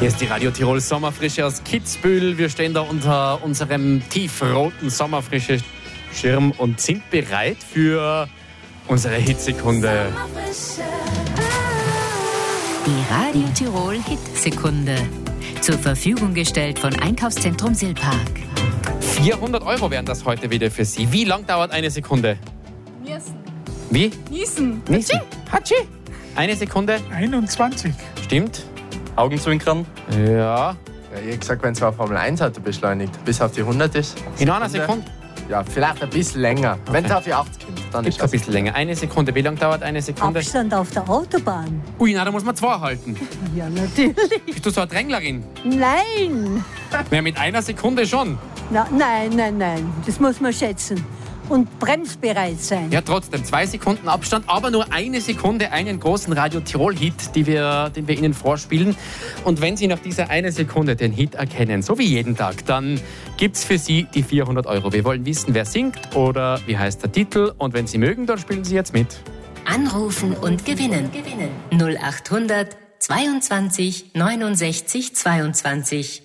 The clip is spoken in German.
Hier ist die Radio Tirol Sommerfrische aus Kitzbühel. Wir stehen da unter unserem tiefroten Sommerfrische-Schirm und sind bereit für unsere Hitsekunde. Die Radio Tirol Hitsekunde. Zur Verfügung gestellt von Einkaufszentrum Silpark. 400 € wären das heute wieder für Sie. Wie lang dauert eine Sekunde? Niesen. Wie? Niesen. Niesen. Hatschi. Eine Sekunde. 21. Stimmt. Augenzwinkern. Ja. Ja, ich hätte gesagt, wenn es ein Formel-1-Auto beschleunigt, bis auf die 100 ist. In einer Sekunde? Ja, vielleicht ein bisschen länger. Okay. Wenn es auf die 80 kommt, dann ist Ein bisschen länger. Eine Sekunde. Wie lang dauert eine Sekunde? Abstand auf der Autobahn. Ui, na, da muss man 2 halten. Ja, natürlich. Bist du so eine Dränglerin? Nein. Na, mit einer Sekunde schon. Nein. Das muss man schätzen. Und bremsbereit sein. Ja, trotzdem 2 Sekunden Abstand, aber nur eine Sekunde einen großen Radio Tirol-Hit, den wir Ihnen vorspielen. Und wenn Sie nach dieser eine Sekunde den Hit erkennen, so wie jeden Tag, dann gibt's für Sie die 400 €. Wir wollen wissen, wer singt oder wie heißt der Titel. Und wenn Sie mögen, dann spielen Sie jetzt mit. Anrufen und gewinnen. 0800 22 69 22.